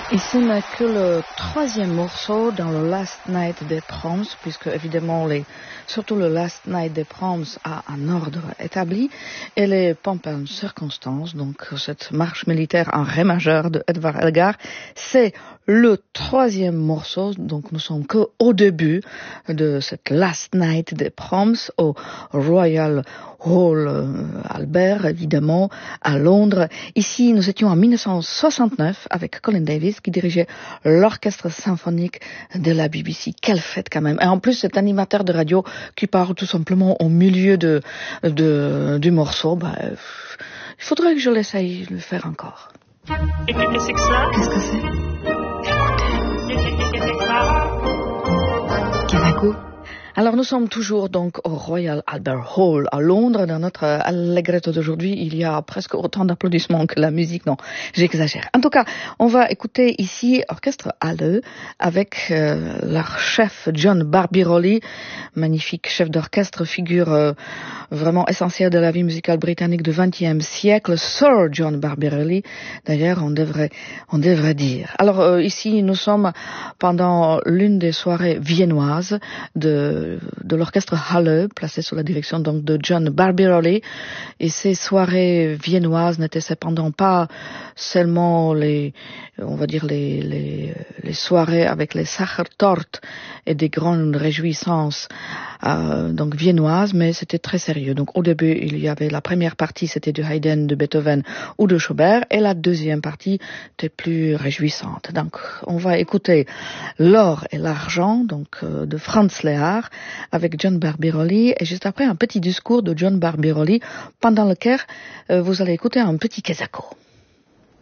Et ce n'est que le troisième morceau dans le Last Night des Proms, puisque évidemment surtout le Last Night des Proms a un ordre établi, et les Pomp and Circumstance, donc cette marche militaire en ré majeur de Edvard Elgar, c'est le troisième morceau, donc nous sommes que au début de cette Last Night des Proms au Royal Hall Albert, évidemment, à Londres. Ici, nous étions en 1969 avec Colin Davis qui dirigeait l'orchestre symphonique de la BBC. Quelle fête quand même. Et en plus, cet animateur de radio qui part tout simplement au milieu du morceau, il faudrait que je l'essaye de le faire encore. Et qu'est-ce que c'est ça? Qu'est-ce que c'est? Qu'est-ce que ça? Kanaku. Alors nous sommes toujours donc au Royal Albert Hall à Londres. Dans notre Allegretto d'aujourd'hui, il y a presque autant d'applaudissements que la musique. Non, j'exagère. En tout cas, on va écouter ici Orchestre Halle avec leur chef John Barbirolli, magnifique chef d'orchestre, figure vraiment essentielle de la vie musicale britannique du XXe siècle. Sir John Barbirolli, d'ailleurs, on devrait dire. Alors ici, nous sommes pendant l'une des soirées viennoises de l'orchestre Halle, placé sous la direction donc de John Barbirolli. Et ces soirées viennoises n'étaient cependant pas seulement les soirées avec les Sachertorte et des grandes réjouissances donc viennoises, mais c'était très sérieux. Donc au début, il y avait la première partie, c'était du Haydn, de Beethoven ou de Schubert, et la deuxième partie était plus réjouissante. Donc on va écouter L'or et l'argent, donc de Franz Lehár avec John Barbirolli, et juste après un petit discours de John Barbirolli pendant lequel vous allez écouter un petit kezako.